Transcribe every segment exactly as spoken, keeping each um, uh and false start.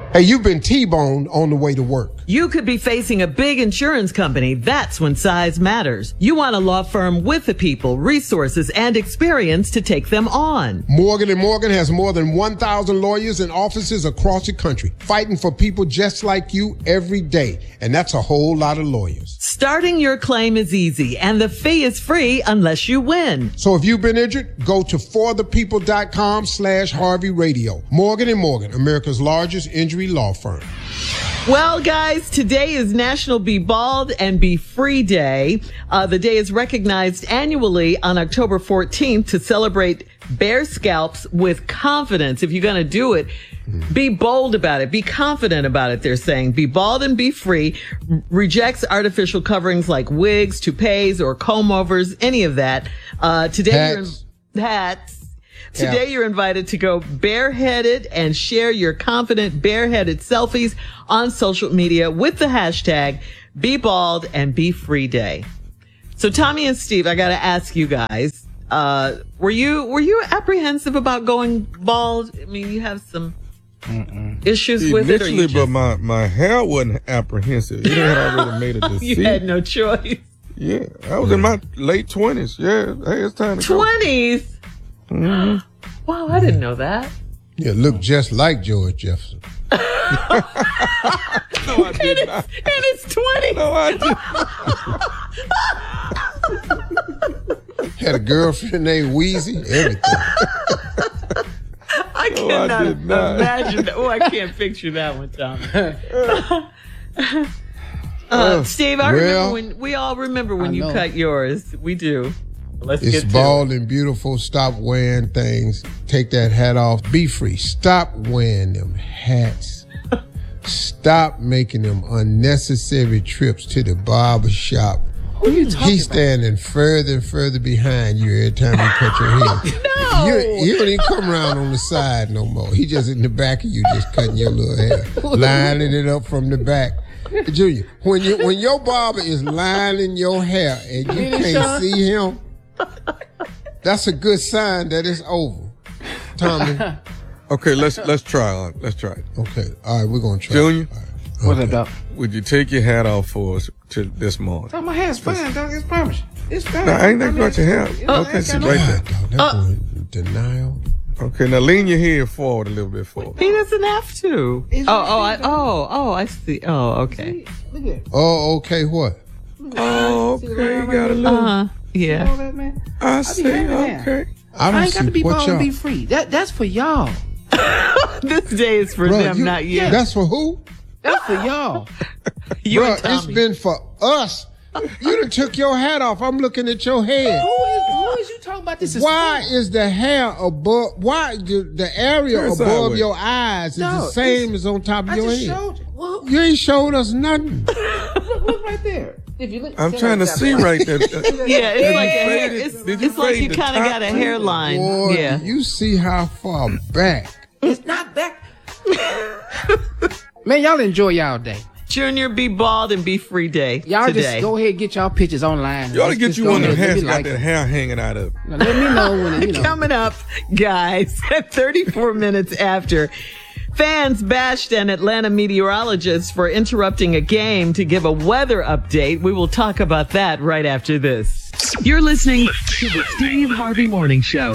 Hey, you've been T-boned on the way to work. You could be facing a big insurance company. That's when size matters. You want a law firm with the people, resources, and experience to take them on. Morgan and Morgan has more than one thousand lawyers and offices across the country, fighting for people just like you every day. And that's a whole lot of lawyers. Starting your claim is easy, and the fee is free unless you win. So if you've been injured, go to forthepeople.com slash Harvey Radio. Morgan and Morgan, America's largest injury law firm. Well, guys, today is National Be Bald and Be Free Day. Uh, the day is recognized annually on October fourteenth to celebrate bare scalps with confidence. If you're going to do it, be bold about it. Be confident about it, they're saying. Be bald and be free. Rejects artificial coverings like wigs, toupees, or comb-overs, any of that. Uh, today, Hats. You're in, hats. Today, yeah. You're invited to go bareheaded and share your confident bareheaded selfies on social media with the hashtag Be Bald and Be Free Day. So, Tommy and Steve, I got to ask you guys, uh, were you were you apprehensive about going bald? I mean, you have some Mm-mm. issues See, with it, or you Initially, just... but my, my hair wasn't apprehensive. It had already made a decision. You had no choice. Yeah, I was in my late twenties. Yeah, hey, it's time to twenties? Mm-hmm. Wow, I didn't know that. Yeah, look just like George Jefferson. No, I did and, not. it's, and it's twenty. No, I did. Had a girlfriend named Wheezy, everything. I No, cannot I did not. imagine that. Oh, I can't picture that one, Tommy. uh, Steve, I well, remember when we all remember when I you know. cut yours. We do. Let's It's get to bald it. and beautiful. Stop wearing things. Take that hat off. Be free. Stop wearing them hats. Stop making them unnecessary trips to the barber shop. Who are you talking He's about? standing further and further behind you every time you cut your hair. No. You, you don't even come around on the side no more. He just in the back of you, just cutting your little hair, lining it up from the back. Junior, when you when your barber is lining your hair and you can't see him, that's a good sign that it's over. Tommy. Okay, let's let's try on. Let's try it. Okay, all right, we're gonna try. Junior, All right. What's Okay. up, dog? would you take your hat off for us to this morning? Oh, my hair's fine, dog. It's promise. It's fine. No, I ain't thinking about your hair. You know, Okay, I see, ain't got right no- there. Dog, that Uh, boy, denial. Okay, now lean your head forward a little bit forward. He doesn't have to. It's Oh, right oh, I, there, dog. oh, oh, I see. Oh, okay. Look at it. Oh, okay, what? Oh, See the okay, line you right got a there? little. Uh-huh. All Yeah. that, man. I be see, having that. okay. I I, don't ain't got see to be what bald and y'all. be free. That That's for y'all. This day is for Bruh, them, you- not you. That's for who? That's for y'all. You Bruh, and Tommy. it's been for us. You done took your hat off. I'm looking at your head. Who is, who is you talking about? This is Why is the hair above? Why the, the area Turn above sideways. your eyes is No, the same it's- as on top of I your just head? showed you. Well, You ain't showed us nothing. look, look right there. If you look, I'm tell trying to me see exactly. right there. Yeah, it's Did like you a hair. fade it? It's, Did you it's like fade you the kind of top got a too? hairline. Boy, Yeah. you see how far back. It's not back. Man, y'all enjoy y'all day. Junior, be bald and be free day Y'all today. just go ahead and get y'all pictures online. You ought to Let's get just you go one of them ahead, hats let me got like that it. hair hanging out of it. Now, let me know when it, you know. Coming up, guys, at thirty-four minutes after, fans bashed an Atlanta meteorologist for interrupting a game to give a weather update. We will talk about that right after this. You're listening to the Steve Harvey Morning Show.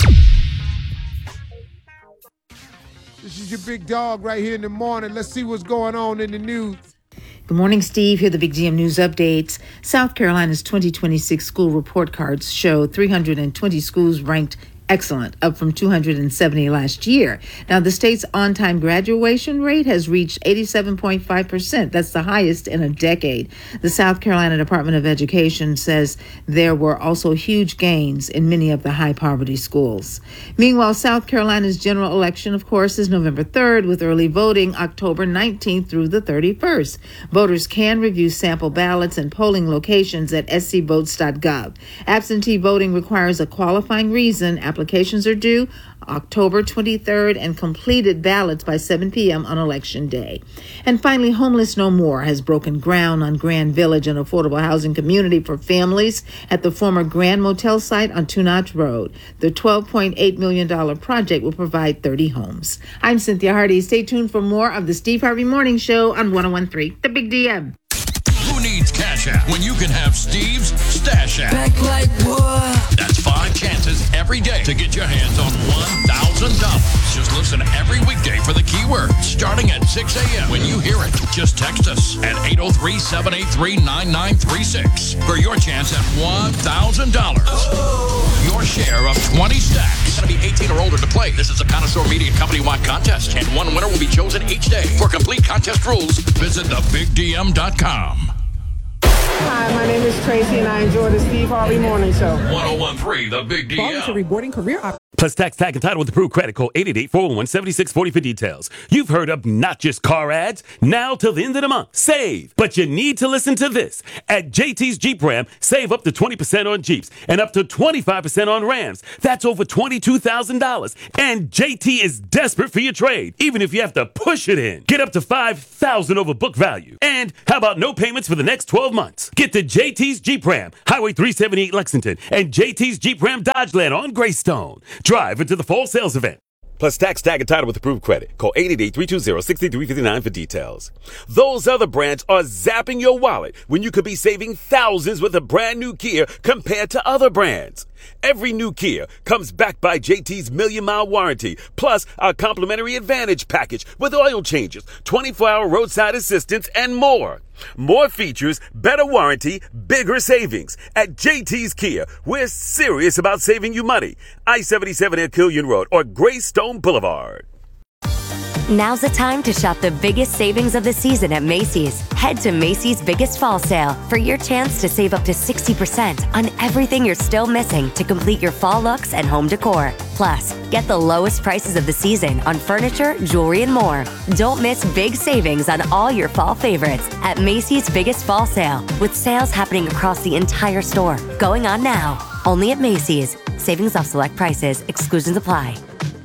This is your big dog right here in the morning. Let's see what's going on in the news. Good morning, Steve. Here are the Big G M News updates. South Carolina's twenty twenty-six school report cards show three hundred twenty schools ranked excellent, up from two hundred seventy last year. Now, the state's on-time graduation rate has reached eighty-seven point five percent. That's the highest in a decade. The South Carolina Department of Education says there were also huge gains in many of the high-poverty schools. Meanwhile, South Carolina's general election, of course, is November third, with early voting October nineteenth through the thirty-first. Voters can review sample ballots and polling locations at s c votes dot gov. Absentee voting requires a qualifying reason. Applications are due October twenty-third, and completed ballots by seven p.m. on Election Day. And finally, Homeless No More has broken ground on Grand Village, an affordable housing community for families at the former Grand Motel site on Two Notch Road. The twelve point eight million dollars project will provide thirty homes. I'm Cynthia Hardy. Stay tuned for more of the Steve Harvey Morning Show on one oh one point three The Big D M. Who needs Cash App when you can have Steve's Stash App? Back like what? That's five chances every day to get your hands on one thousand dollars. Just listen every weekday for the keyword starting at six a.m. When you hear it, just text us at eight oh three, seven eight three, nine nine three six for your chance at one thousand dollars. Your share of twenty stacks. It's going to be eighteen or older to play. This is a Connoisseur Media Company-wide contest, and one winner will be chosen each day. For complete contest rules, visit the big d m dot com. Hi, my name is Tracy, and I enjoy the Steve Harvey Morning Show. one oh one point three The Big D M. Voluntary boarding career op- Plus tax tag and title with approved credit. Call eight eight eight, four one one, seven six four zero for details. You've heard of not just car ads. Now till the end of the month. Save. But you need to listen to this. At J T's Jeep Ram, save up to twenty percent on Jeeps and up to twenty-five percent on Rams. That's over twenty-two thousand dollars. And J T is desperate for your trade, even if you have to push it in. Get up to five thousand dollars over book value. And how about no payments for the next twelve months? Get to J T's Jeep Ram, Highway three seventy-eight Lexington, and J T's Jeep Ram Dodgeland on Greystone. Drive into the fall sales event. Plus tax tag and title with approved credit. Call eight eight eight, three two zero, six three five nine for details. Those other brands are zapping your wallet when you could be saving thousands with a brand new Kia compared to other brands. Every new Kia comes backed by J T's Million Mile Warranty, plus our complimentary Advantage package with oil changes, twenty-four hour roadside assistance, and more. More features, better warranty, bigger savings. At J T's Kia, we're serious about saving you money. I seventy-seven at Killian Road or Greystone Boulevard. Now's the time to shop the biggest savings of the season at Macy's. Head to Macy's Biggest Fall Sale for your chance to save up to sixty percent on everything you're still missing to complete your fall looks and home decor. Plus, get the lowest prices of the season on furniture, jewelry, and more. Don't miss big savings on all your fall favorites at Macy's Biggest Fall Sale, with sales happening across the entire store. Going on now. Only at Macy's. Savings off select prices. Exclusions apply.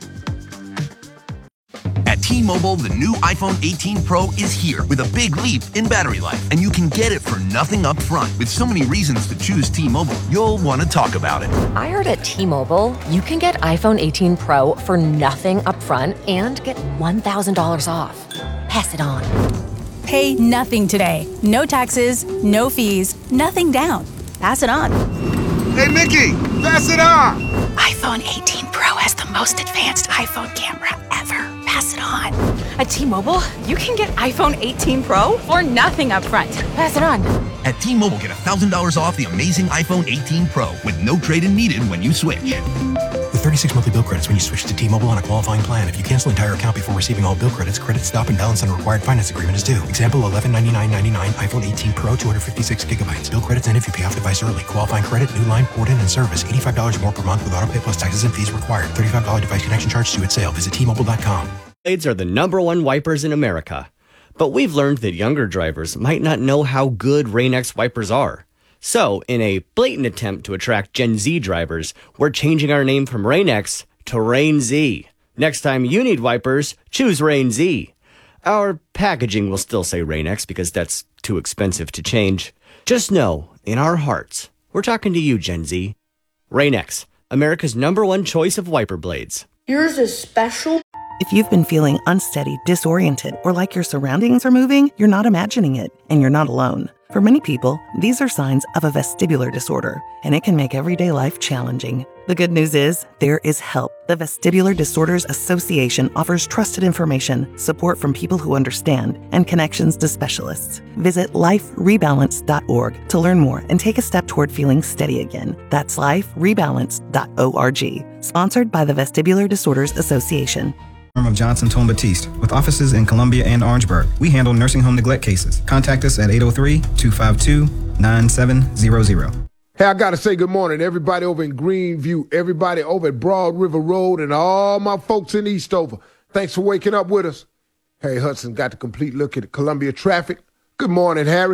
At T-Mobile, the new iPhone eighteen Pro is here with a big leap in battery life, and you can get it for nothing up front. With so many reasons to choose T-Mobile, you'll want to talk about it. I heard at T-Mobile, you can get iPhone eighteen Pro for nothing up front and get one thousand dollars off. Pass it on. Pay nothing today. No taxes, no fees, nothing down. Pass it on. Hey, Mickey, pass it on. iPhone eighteen Pro has the most advanced iPhone camera ever. Pass it on. At T-Mobile, you can get iPhone eighteen Pro for nothing up front. Pass it on. At T-Mobile, get one thousand dollars off the amazing iPhone eighteen Pro with no trade-in needed when you switch. With thirty-six monthly bill credits when you switch to T-Mobile on a qualifying plan. If you cancel entire account before receiving all bill credits, credit stop and balance on required finance agreement is due. Example, eleven ninety-nine ninety-nine iPhone eighteen Pro, two hundred fifty-six gigabytes. Bill credits end if you pay off device early. Qualifying credit, new line, port in, and service. eighty-five dollars more per month with auto pay plus taxes and fees required. thirty-five dollars device connection charge due at sale. Visit T Mobile dot com. Blades are the number one wipers in America. But we've learned that younger drivers might not know how good Rain-X wipers are. So, in a blatant attempt to attract Gen Z drivers, we're changing our name from Rain-X to Rain-Z. Next time you need wipers, choose Rain-Z. Our packaging will still say Rain-X because that's too expensive to change. Just know, in our hearts, we're talking to you, Gen Z. Rain-X, America's number one choice of wiper blades. Yours is special. If you've been feeling unsteady, disoriented, or like your surroundings are moving, you're not imagining it, and you're not alone. For many people, these are signs of a vestibular disorder, and it can make everyday life challenging. The good news is, there is help. The Vestibular Disorders Association offers trusted information, support from people who understand, and connections to specialists. Visit life rebalance dot org to learn more and take a step toward feeling steady again. That's life rebalance dot org. Sponsored by the Vestibular Disorders Association. Of Johnson Tone Batiste, with offices in Columbia and Orangeburg. We handle nursing home neglect cases. Contact us at eight oh three, two five two, nine seven zero zero. Hey, I got to say good morning, everybody over in Greenview, everybody over at Broad River Road, and all my folks in Eastover. Thanks for waking up with us. Harry Hudson got the complete look at Columbia traffic. Good morning, Harry.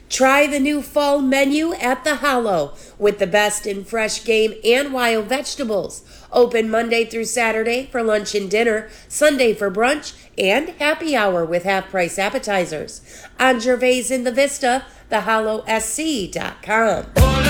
Try the new fall menu at the Hollow with the best in fresh game and wild vegetables. Open Monday through Saturday for lunch and dinner, Sunday for brunch, and happy hour with half-price appetizers. On Gervais in the Vista, the hollow s c dot com.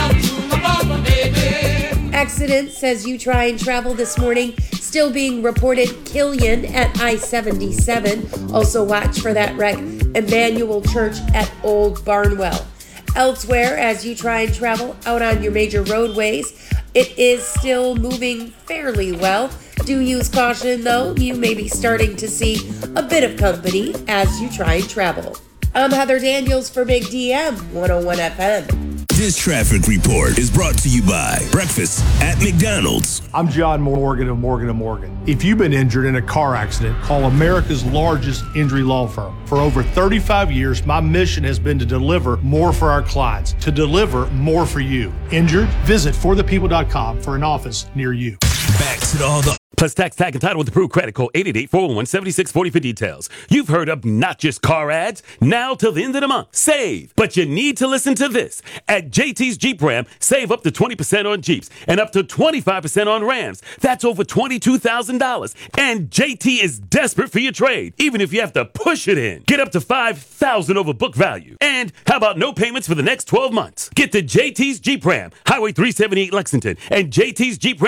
Accidents as you try and travel this morning. Still being reported Killian at I seventy-seven. Also watch for that wreck, Emmanuel Church at Old Barnwell. Elsewhere, as you try and travel out on your major roadways, it is still moving fairly well. Do use caution, though. You may be starting to see a bit of company as you try and travel. I'm Heather Daniels for Big D M one oh one F M. This traffic report is brought to you by Breakfast at McDonald's. I'm John Morgan of Morgan and Morgan. If you've been injured in a car accident, call America's largest injury law firm. For over thirty-five years, my mission has been to deliver more for our clients, to deliver more for you. Injured? Visit for the people dot com for an office near you. Back to all the Plus tax, tag, and title with approved credit. Call eight eight eight, four one one, seven six four zero for details. You've heard of not just car ads. Now till the end of the month. Save. But you need to listen to this. At J T's Jeep Ram, save up to twenty percent on Jeeps and up to twenty-five percent on Rams. That's over twenty-two thousand dollars. And J T is desperate for your trade, even if you have to push it in. Get up to five thousand dollars over book value. And how about no payments for the next twelve months? Get to J T's Jeep Ram, Highway three seventy-eight Lexington, and J T's Jeep Ram